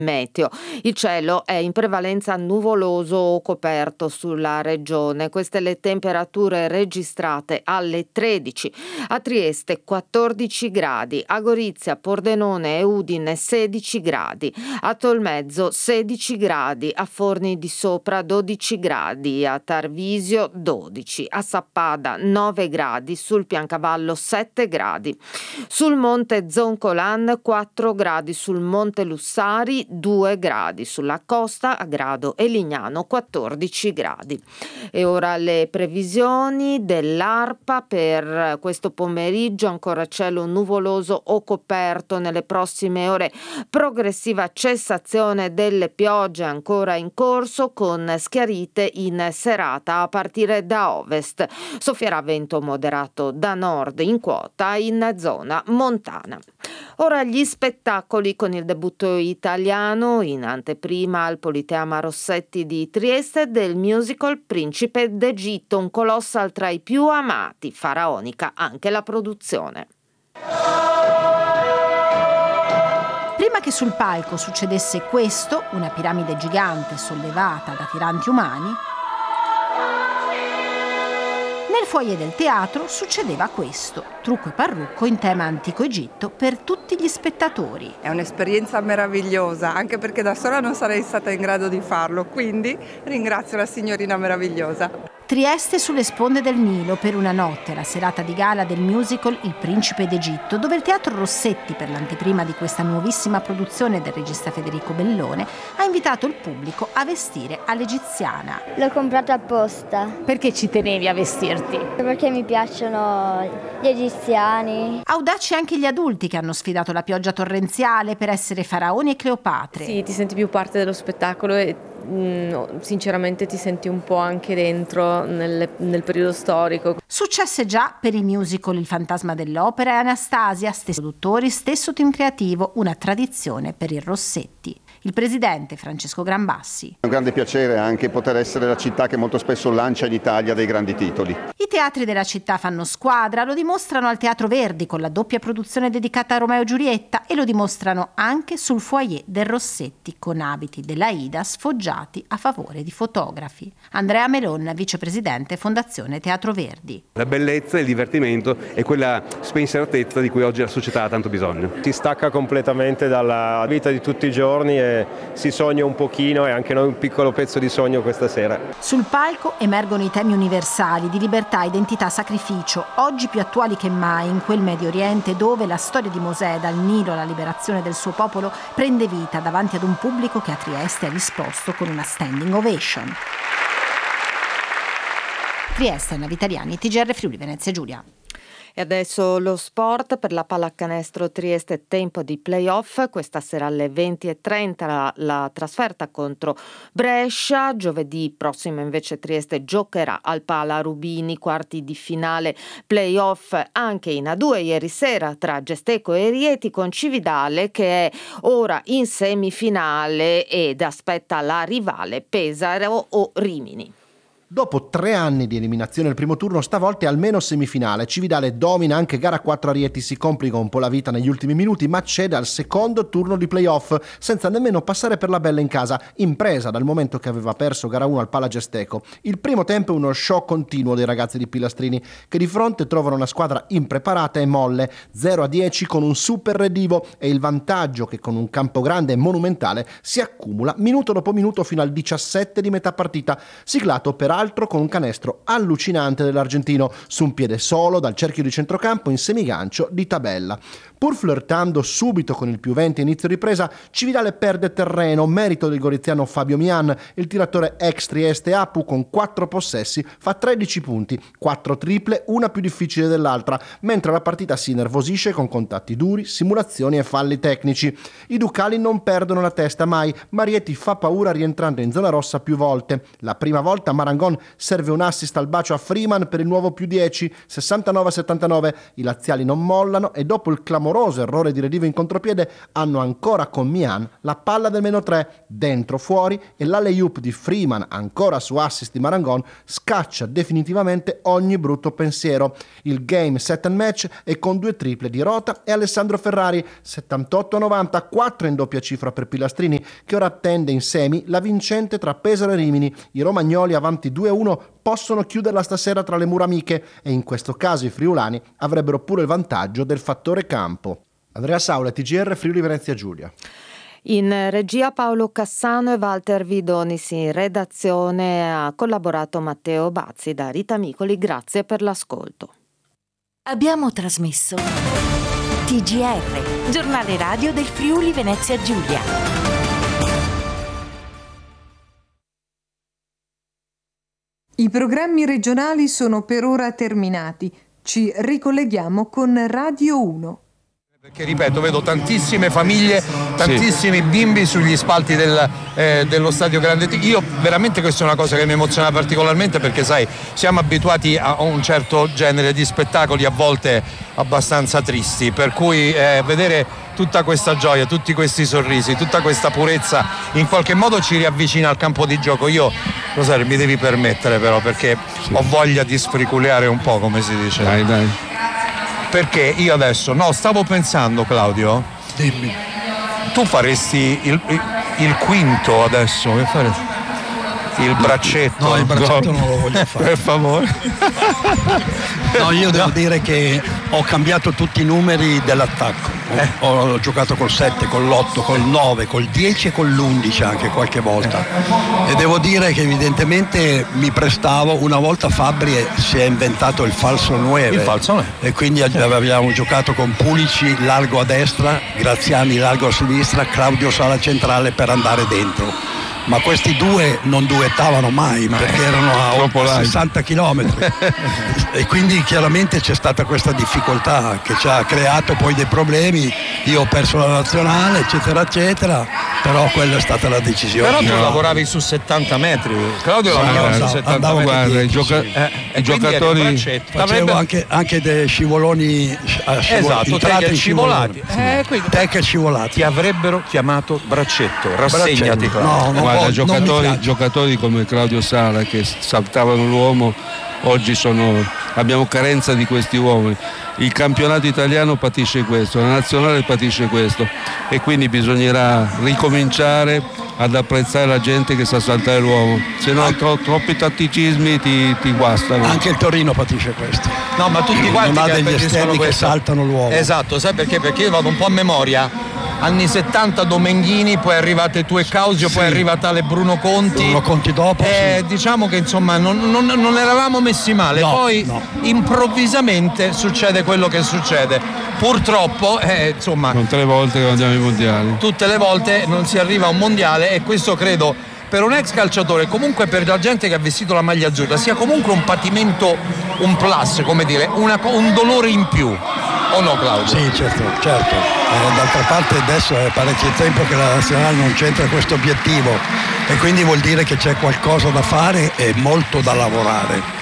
Meteo. Il cielo è in prevalenza nuvoloso o coperto sulla regione. Queste le temperature registrate alle 13. A Trieste 14 gradi, a Gorizia, Pordenone e Udine 16 gradi, a Tolmezzo 16 gradi, a Forni di Sopra 12 gradi, a Tarvisio 12, a Sappada 9 gradi, sul Piancavallo 7 gradi, sul Monte Zoncolan 4 gradi, sul Monte Lussari 2 gradi, sulla costa a Grado e Lignano 14 gradi. E ora le previsioni dell'ARPA per questo pomeriggio: ancora cielo nuvoloso o coperto nelle prossime ore, progressiva cessazione delle piogge ancora in corso con schiarite in serata a partire da ovest. Soffierà vento moderato da nord in quota in zona montana. Ora gli spettacoli con il debutto italiano in anteprima al Politeama Rossetti di Trieste del musical Principe d'Egitto, un colossal tra i più amati, faraonica anche la produzione. Prima che sul palco succedesse questo, una piramide gigante sollevata da tiranti umani, nel foyer del teatro succedeva questo, trucco e parrucco in tema antico Egitto per tutti gli spettatori. È un'esperienza meravigliosa, anche perché da sola non sarei stata in grado di farlo, quindi ringrazio la signorina meravigliosa. Trieste sulle sponde del Nilo per una notte, la serata di gala del musical Il Principe d'Egitto, dove il Teatro Rossetti, per l'anteprima di questa nuovissima produzione del regista Federico Bellone, ha invitato il pubblico a vestire all'egiziana. L'ho comprato apposta. Perché ci tenevi a vestirti? Perché mi piacciono gli egiziani. Audaci anche gli adulti che hanno sfidato la pioggia torrenziale per essere faraoni e Cleopatre. Sì, ti senti più parte dello spettacolo e sinceramente ti senti un po' anche dentro nel periodo storico. Successe già per il musical Il Fantasma dell'Opera e Anastasia, stesso produttori, stesso team creativo, una tradizione per il Rossetti. Il presidente Francesco Grambassi. È un grande piacere anche poter essere la città che molto spesso lancia in Italia dei grandi titoli. I teatri della città fanno squadra, lo dimostrano al Teatro Verdi con la doppia produzione dedicata a Romeo e Giulietta e lo dimostrano anche sul foyer del Rossetti con abiti dell'Aida sfoggiati a favore di fotografi. Andrea Melon, vicepresidente Fondazione Teatro Verdi. La bellezza, il divertimento e quella spensieratezza di cui oggi la società ha tanto bisogno. Si stacca completamente dalla vita di tutti i giorni e si sogna un pochino e anche noi un piccolo pezzo di sogno questa sera. Sul palco emergono i temi universali di libertà, identità, sacrificio, oggi più attuali che mai in quel Medio Oriente dove la storia di Mosè dal Nilo alla liberazione del suo popolo prende vita davanti ad un pubblico che a Trieste ha risposto con una standing ovation. Trieste, Anna Vitaliani, TGR Friuli Venezia Giulia. E adesso lo sport per la pallacanestro Trieste, tempo di playoff. Questa sera alle 20:30 la trasferta contro Brescia. Giovedì prossimo invece Trieste giocherà al Pala Rubini, quarti di finale playoff anche in A2 ieri sera tra Gesteco e Rieti, con Cividale che è ora in semifinale ed aspetta la rivale Pesaro o Rimini. Dopo 3 anni di eliminazione al primo turno, stavolta è almeno semifinale. Cividale domina anche gara 4 a Rieti, si complica un po' la vita negli ultimi minuti, ma cede al secondo turno di playoff senza nemmeno passare per la bella in casa, impresa dal momento che aveva perso gara 1 al Pala Gesteco. Il primo tempo è uno show continuo dei ragazzi di Pilastrini, che di fronte trovano una squadra impreparata e molle, 0-10 con un super redivo e il vantaggio che con un campo grande e monumentale si accumula minuto dopo minuto fino al 17 di metà partita, siglato peraltro con un canestro allucinante dell'argentino su un piede solo dal cerchio di centrocampo in semigancio di tabella. Pur flirtando subito con il +20 a inizio ripresa, Cividale perde terreno, merito del goriziano Fabio Mian. Il tiratore ex Trieste Apu con 4 possessi fa 13 punti, 4 triple, una più difficile dell'altra, mentre la partita si nervosisce con contatti duri, simulazioni e falli tecnici. I ducali non perdono la testa mai, ma Rieti fa paura rientrando in zona rossa più volte. La prima volta Marangon Marangon, serve un assist al bacio a Freeman per il nuovo +10, 69-79. I laziali non mollano e dopo il clamoroso errore di Redivo in contropiede hanno ancora con Mian la palla del -3, dentro fuori, e l'alley-oop di Freeman, ancora su assist di Marangon, scaccia definitivamente ogni brutto pensiero. Il game set and match è con 2 triple di Rota e Alessandro Ferrari, 78-90, 4 in doppia cifra per Pilastrini, che ora attende in semi la vincente tra Pesaro e Rimini. I romagnoli, avanti 2-1, possono chiuderla stasera tra le mura amiche e in questo caso i friulani avrebbero pure il vantaggio del fattore campo. Andrea Saula, TGR Friuli Venezia Giulia. In regia Paolo Cassano e Walter Vidonis, in redazione ha collaborato Matteo Bazzi. Da Rita Micoli, grazie per l'ascolto. Abbiamo trasmesso TGR, giornale radio del Friuli Venezia Giulia. I programmi regionali sono per ora terminati. Ci ricolleghiamo con Radio 1. Perché ripeto, vedo tantissime famiglie, tantissimi bimbi sugli spalti dello stadio Grande Ticino. Io veramente questa è una cosa che mi emoziona particolarmente, perché sai, siamo abituati a un certo genere di spettacoli a volte abbastanza tristi, per cui vedere tutta questa gioia, tutti questi sorrisi, tutta questa purezza in qualche modo ci riavvicina al campo di gioco. Io, Rosario, mi devi permettere però, perché ho voglia di sfriculiare un po', come si dice. Dai. Perché io adesso, stavo pensando, Claudio, dimmi, tu faresti il quinto adesso, che faresti? Il braccetto? No, il braccetto non lo voglio fare. Per favore. No, io devo dire che ho cambiato tutti i numeri dell'attacco. Ho giocato col 7, con l'8, col 9, col 10 e con l'11 anche qualche volta. E devo dire che evidentemente mi prestavo. Una volta Fabbri si è inventato il falso 9. Il falso 9. E quindi abbiamo giocato con Pulici largo a destra, Graziani largo a sinistra, Claudio Sala centrale per andare dentro. Ma questi due non duettavano mai, perché erano a 60 km e quindi chiaramente c'è stata questa difficoltà che ci ha creato poi dei problemi. Io ho perso la nazionale, eccetera eccetera, però quella è stata la decisione. Però tu lavoravi su 70 metri, Claudio lavorava su 70 metri. Guarda, i giocatori facevo anche dei scivoloni, esatto, tecche scivolati. Tecche scivolati. Ti avrebbero chiamato braccetto, rassegnati. No, guarda, giocatori come Claudio Sala che saltavano l'uomo, oggi abbiamo carenza di questi uomini. Il campionato italiano patisce questo, la nazionale patisce questo, e quindi bisognerà ricominciare ad apprezzare la gente che sa saltare l'uomo, se no troppi tatticismi ti guastano. Anche il Torino patisce questo. No, ma tutti quanti non ha degli esterni che saltano l'uomo. Esatto, sai perché? Perché io vado un po' a memoria. Anni 70 Domenghini, poi è arrivate Tue Causio, poi è arriva tale Bruno Conti dopo, diciamo che insomma non eravamo messi male, poi improvvisamente succede quello che succede, purtroppo insomma sono 3 volte che andiamo ai mondiali, tutte le volte non si arriva a un mondiale, e questo credo per un ex calciatore, comunque per la gente che ha vestito la maglia azzurra, sia comunque un patimento, un plus, come dire, un dolore in più. O no, Claudio? Sì, certo. D'altra parte adesso è parecchio tempo che la nazionale non c'entra questo obiettivo, e quindi vuol dire che c'è qualcosa da fare e molto da lavorare.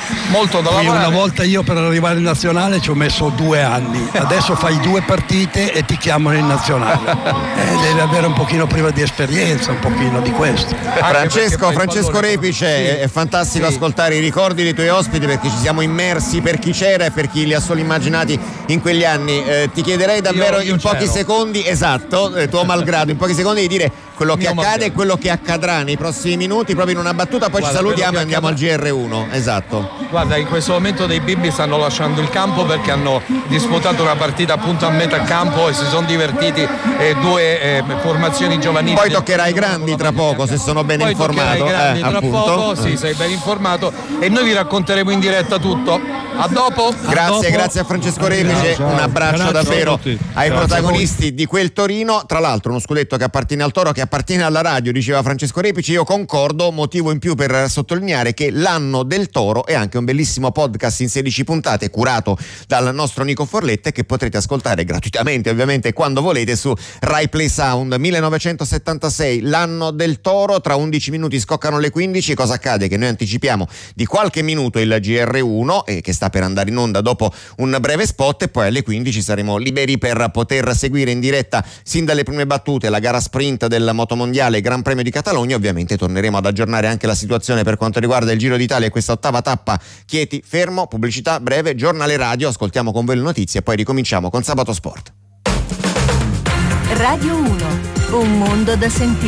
Una volta io per arrivare in nazionale ci ho messo 2 anni, adesso fai 2 partite e ti chiamano in nazionale. Devi avere un pochino prima di esperienza, un pochino di questo. Francesco Repice, è fantastico ascoltare i ricordi dei tuoi ospiti, perché ci siamo immersi per chi c'era e per chi li ha solo immaginati in quegli anni. Ti chiederei davvero in pochi secondi, esatto, tuo malgrado, in pochi secondi di dire quello che accade e quello che accadrà nei prossimi minuti, proprio in una battuta, poi ci salutiamo e andiamo al GR1. Esatto. Guarda, in questo momento dei bimbi stanno lasciando il campo perché hanno disputato una partita appunto a metà campo e si sono divertiti, 2 formazioni giovanili. Poi toccherà ai grandi tra poco, se sono ben informato. Tra poco, sì, sei ben informato, e noi vi racconteremo in diretta tutto. A dopo. Grazie a Francesco Repice, un abbraccio davvero ai protagonisti di quel Torino, tra l'altro uno scudetto che appartiene al Toro, che appartiene alla radio, diceva Francesco Repici. Io concordo, motivo in più per sottolineare che L'Anno del Toro è anche un bellissimo podcast in 16 puntate curato dal nostro Nico Forlette, che potrete ascoltare gratuitamente ovviamente quando volete su Rai Play Sound. 1976, L'Anno del Toro, tra 11 minuti scoccano le 15. Cosa accade? Che noi anticipiamo di qualche minuto il GR1 che sta per andare in onda dopo un breve spot, e poi alle 15 saremo liberi per poter seguire in diretta sin dalle prime battute la gara sprint del Motomondiale Gran Premio di Catalogna. Ovviamente torneremo ad aggiornare anche la situazione per quanto riguarda il Giro d'Italia e questa ottava tappa. Chieti fermo, pubblicità breve, giornale radio, ascoltiamo con voi le notizie e poi ricominciamo con Sabato Sport. Radio 1, un mondo da sentire.